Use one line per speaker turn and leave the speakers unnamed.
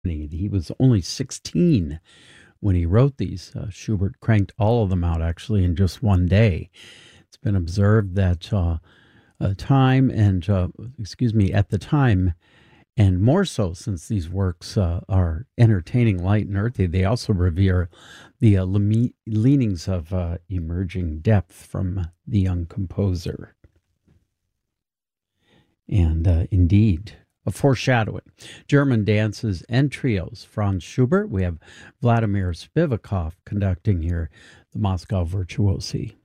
He was only 16 when he wrote these. Schubert cranked all of them out actually in just one day. It's been observed that at the time, and more so since these works are entertaining, light, and earthy, they also revere the leanings of emerging depth from the young composer. And indeed, a foreshadowing. German dances and trios. Franz Schubert. We have Vladimir Spivakov conducting here the Moscow Virtuosi.